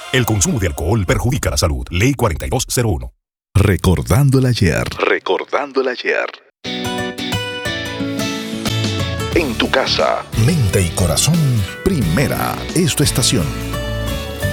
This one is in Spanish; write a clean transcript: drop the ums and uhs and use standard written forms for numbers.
El consumo de alcohol perjudica la salud. Ley 4201. Recordando el ayer. Recordando el ayer. En tu casa, mente y corazón, Primera es tu estación.